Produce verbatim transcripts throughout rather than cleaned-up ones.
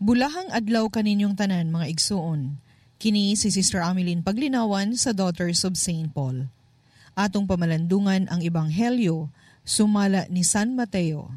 Bulahang adlaw kaninyong tanan mga igsuon. Kini si Sister Ameline Paglinawan sa Daughters of Saint Paul. Atong pamalandungan ang Ebanghelyo, sumala ni San Mateo.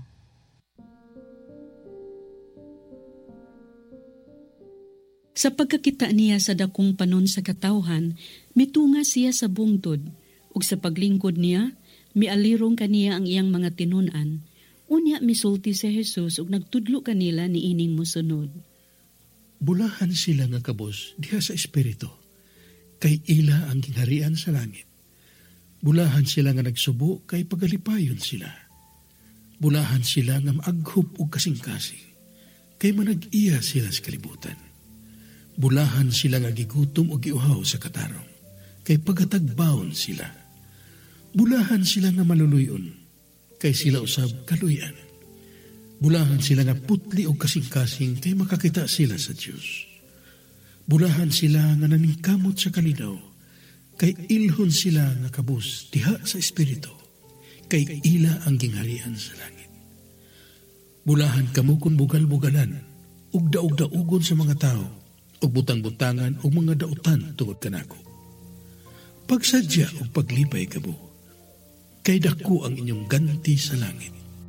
Sa pagkakita niya sa dakong panon sa katawhan, mitunga siya sa bungtod, ug sa paglingkod niya, mialirong kaniya ang iyang mga tinunan. Unya misulti si Jesus ug nagtudlo kanila ni ining mosunod. Bulahan sila nga kabos diha sa espiritu, kay ila ang gingharian sa langit. Bulahan sila nga nagsubo kay pagalipayon sila. Bulahan sila nga maaghop og kasing-kasing, kay manag-iya sila sa kalibutan. Bulahan sila nga gigutom o giuhaw sa katarong, kay pagatagbawon sila. Bulahan sila nga maluluyon, kay sila usab kaluyan. Bulahan sila nga putli o kasing-kasing, kay makakita sila sa Diyos. Bulahan sila nga naningkamot sa kalinaw, kay ilhon sila nga kabus diha sa espiritu, kay ila ang gingharian sa langit. Bulahan kamo kung bugal-bugalan, ug daog-daugon sa mga tao, ug butang-butangan ug mga dautan tungod kanako. Pagsadya ug paglipay kamo, kay dako ang inyong ganti sa langit.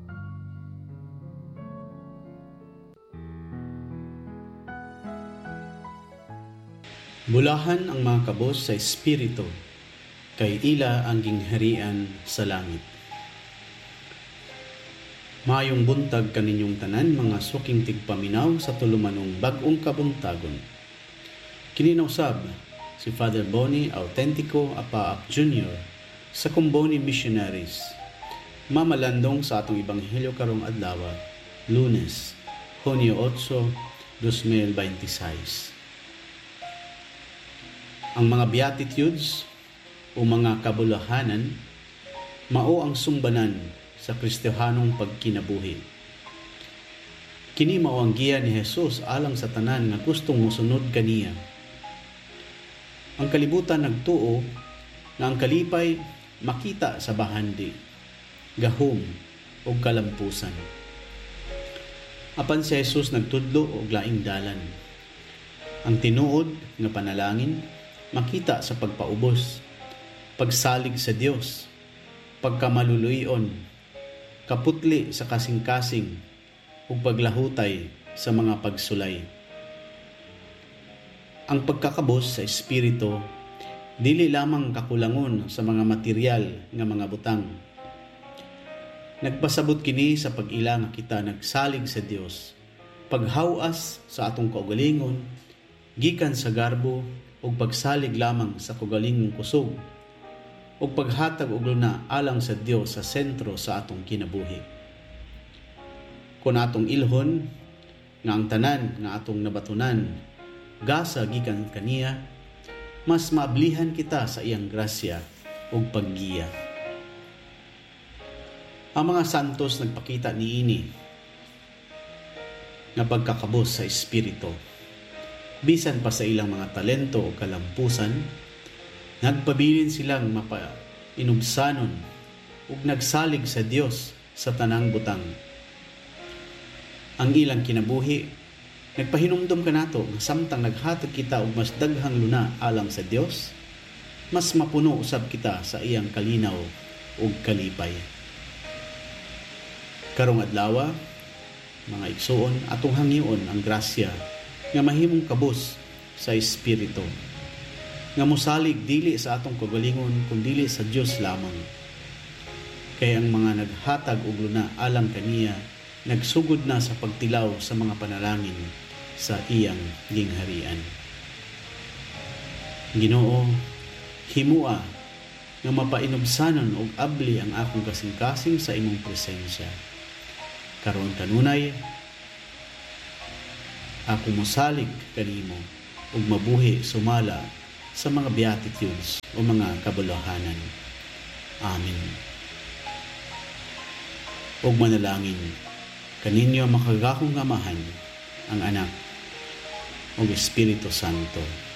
Bulahan ang mga kabos sa espiritu, kay ila ang gingharian sa langit. Maayong buntag kaninyong tanan, mga suking tigpaminaw sa tulumanong bagong kabuntagon. Kininausab si Father Boni Autentico Apaap Junior sa Kumboni Missionaries. Mamalandong sa atong Ebanghelyo karong adlaw, Lunes, Hunyo eight, twenty twenty-six. Ang mga Beatitudes o mga kabulahanan mao ang sumbanan sa Kristiyanong pagkinabuhi. Kini mao ang giya ni Jesus alang sa tanan nga gustong mosunod kaniya. Ang kalibutan nagtuo na ang kalipay makita sa bahandi, gahom o kalampusan. Apan si Jesus nagtudlo og laing dalan. Ang tinuod nga panalangin makita sa pagpaubos, pagsalig sa Dios, pagkamaluluyon, kaputli sa kasing-kasing, ug paglahutay sa mga pagsulay. Ang pagkakabos sa espiritu dili lamang kakulangon sa mga material nga mga butang. Nagpasabot kini sa pag-ila nga kita nagsalig sa Dios, paghawas sa atong kaugalingon, gikan sa garbo ug pagsalig lamang sa kaugalingong kusog, ug paghatag og luna alang sa Dios sa sentro sa atong kinabuhi. Kung atong ilhon nga ang tanan nga atong nabatunan gasa gikan kaniya, mas maablihan kita sa iyang grasya ug paggiya. Ang mga santos nagpakita niini nga pagkakabos sa espiritu. Bisan pa sa ilang mga talento o kalampusan, nagpabilin silang mapa-inubsanon ug nagsalig sa Dios sa tanang butang. Ang ilang kinabuhi, nagpahinumdom kanato nga samtang naghatag kita og mas daghang luna alang sa Dios, mas mapuno usab kita sa iyang kalinaw ug kalipay. Karong adlaw, mga igsuon, atong hangyoon ang grasya nga mahimong kabos sa espiritu, nga mosalig dili sa atong kagalingon kundi sa Dios lamang. Kay ang mga naghatag og luna alang kaniya nagsugod na sa pagtilaw sa mga panalangin sa iyang gingharian. Ginoo, himua nga mapainubsanon og abli ang akong kasing-kasing sa imong presensya. Karon kanunay, ako mosalig kanimo ug mabuhi sumala sa mga beatitudes o mga kabulahanan. Amen. Ug manalangin kaninyo makagakong amahan, ang Anak ug Espiritu Santo.